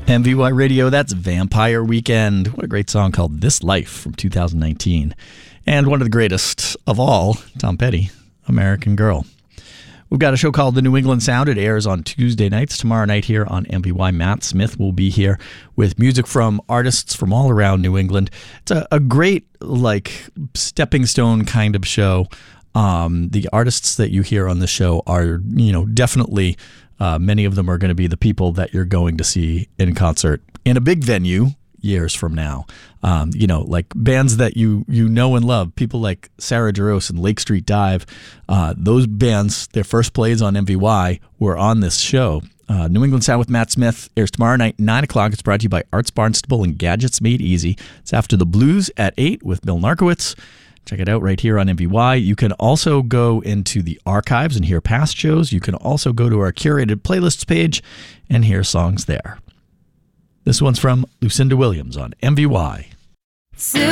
MVY Radio, that's Vampire Weekend. What a great song called This Life from 2019. And one of the greatest of all, Tom Petty, American Girl. We've got a show called The New England Sound. It airs on Tuesday nights. Tomorrow night here on MVY, Matt Smith will be here with music from artists from all around New England. It's a great, stepping stone kind of show. The artists that you hear on the show are, definitely... many of them are going to be the people that you're going to see in concert in a big venue years from now. Like bands that you know and love, people like Sarah Jarosz and Lake Street Dive. Those bands, their first plays on MVY were on this show. New England Sound with Matt Smith airs tomorrow night, 9 o'clock. It's brought to you by Arts Barnstable and Gadgets Made Easy. It's after the Blues at 8 with Bill Narkowitz. Check it out right here on MVY. You can also go into the archives and hear past shows. You can also go to our curated playlists page and hear songs there. This one's from Lucinda Williams on MVY.